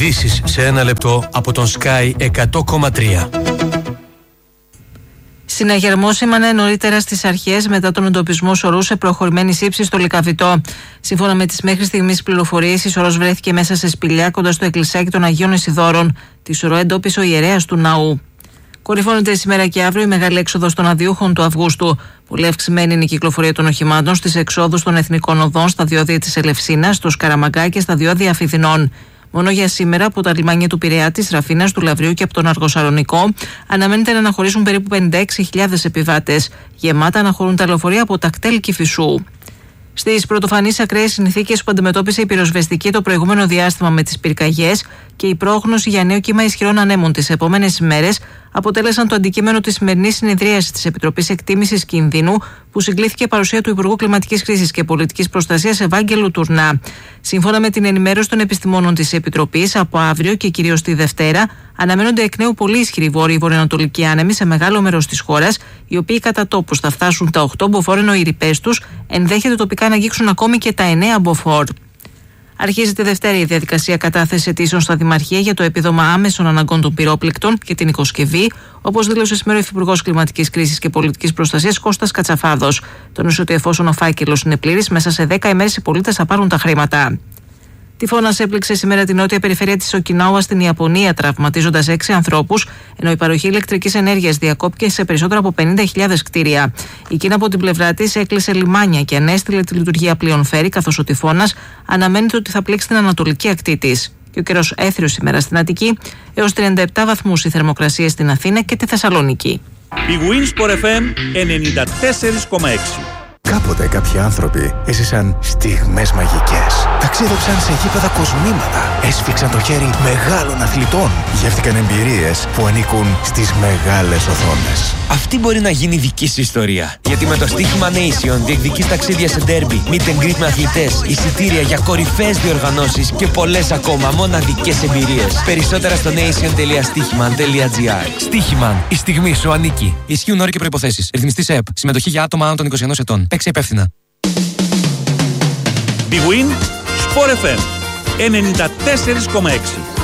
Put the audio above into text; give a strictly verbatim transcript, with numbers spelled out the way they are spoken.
Ειδήσεις σε ένα λεπτό από τον Sky εκατό κόμμα τρία. Συναγερμό σήμανε νωρίτερα στις αρχές μετά τον εντοπισμό σωρού σε προχωρημένη ύψη στο Λυκαβητό. Σύμφωνα με τις μέχρι στιγμής πληροφορίες, η σωρός βρέθηκε μέσα σε σπηλιά κοντά στο εκκλησιάκι των Αγίων Ισιδώρων. Τη σωρό εντόπισε ο ιερέας του ναού. Κορυφώνεται σήμερα και αύριο η μεγάλη έξοδος των αδιούχων του Αυγούστου. Πολύ αυξημένη είναι η κυκλοφορία των οχημάτων στις εξόδους των εθνικών οδών, στα διόδια της Ελευσίνας, στο Σκαραμαγκά και στα διόδια Αφιδινών. Μόνο για σήμερα από τα λιμάνια του Πειραιά, της Ραφίνας, του Λαυρίου και από τον Αργοσαλονικό αναμένεται να αναχωρήσουν περίπου πενήντα έξι χιλιάδες επιβάτες. Γεμάτα αναχωρούν τα λεωφορεία από τα κτέλ Κηφισού. Στις πρωτοφανείς ακραίες συνθήκες που αντιμετώπισε η πυροσβεστική το προηγούμενο διάστημα με τις πυρκαγιές και η πρόγνωση για νέο κύμα ισχυρών ανέμων τις επόμενες ημέρες αποτέλεσαν το αντικείμενο της σημερινής συνεδρίασης της Επιτροπής Εκτίμησης Κινδύνου, που συγκλήθηκε παρουσία του Υπουργού Κλιματικής Κρίσης και Πολιτικής Προστασίας Ευάγγελου Τουρνά. Σύμφωνα με την ενημέρωση των επιστημόνων της Επιτροπής, από αύριο και κυρίως τη Δευτέρα αναμένονται εκ νέου πολύ ισχυροί βόρειοι βορειοανατολικοί άνεμοι σε μεγάλο μέρος της χώρας, οι οποίοι κατά τόπους θα φτάσουν τα οκτώ μποφόρ, ενώ οι ρηπές τους ενδέχεται τοπικά να αγγίξουν ακόμη και τα εννέα μποφόρ. Αρχίζει τη Δευτέρα η διαδικασία κατάθεση αιτήσεων στα Δημαρχία για το επίδομα άμεσων αναγκών των πυρόπληκτων και την οικοσκευή, όπως δήλωσε σήμερα ο Υφυπουργός Κλιματικής Κρίσης και Πολιτικής Προστασίας Κώστας Κατσαφάδος. Τόνισε ότι εφόσον ο φάκελος είναι πλήρης, μέσα σε δέκα ημέρες οι πολίτες θα πάρουν τα χρήματα. Τυφώνας έπληξε σήμερα την νότια περιφέρεια της Οκινάουα στην Ιαπωνία, τραυματίζοντας έξι ανθρώπους, ενώ η παροχή ηλεκτρικής ενέργειας διακόπηκε σε περισσότερα από πενήντα χιλιάδες κτίρια. Η Κίνα από την πλευρά της έκλεισε λιμάνια και ανέστηλε τη λειτουργία πλοίων φέρι, καθώς ο τυφώνας αναμένεται ότι θα πλήξει την ανατολική ακτή της. Και ο καιρός έθριος σήμερα στην Αττική, έως τριάντα επτά βαθμούς η θερμοκρασία στην Αθήνα και τη Θεσσαλονίκη. Η Winsport εφ εμ ενενήντα τέσσερα κόμμα έξι. Κάποτε κάποιοι άνθρωποι έζησαν στιγμές μαγικές. Ταξίδεψαν σε γήπεδα κοσμήματα. Έσφιξαν το χέρι μεγάλων αθλητών. Γεύτηκαν εμπειρίες που ανήκουν στις μεγάλες οθόνες. Αυτή μπορεί να γίνει δική σου ιστορία. Γιατί με το στοίχημα Nation διεκδικείς ταξίδια σε ντέρμπι, meet and greet με αθλητές, εισιτήρια για κορυφαίες διοργανώσεις και πολλές ακόμα μοναδικές εμπειρίες. Περισσότερα στο nation τελεία στοίχημαν τελεία τζι άρ. Στοίχημαν. Η στιγμή σου ανήκει. Ισχύουν όροι και προϋποθέσεις. Ρυθμιστής ΕΕΠ. Συμμετοχή για άτομα άνω των είκοσι ενός ετών. Παίξε υπεύθυνα. Big Win Sport εφ εμ ενενήντα τέσσερα κόμμα έξι.